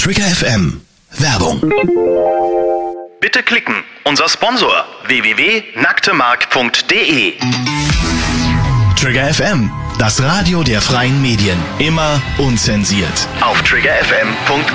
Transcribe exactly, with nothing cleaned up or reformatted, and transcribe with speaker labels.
Speaker 1: Trigger F M. Werbung.
Speaker 2: Bitte klicken. Unser Sponsor w w w punkt nacktemark punkt de.
Speaker 1: Trigger F M, das Radio der freien Medien. Immer unzensiert.
Speaker 2: Auf trigger f m punkt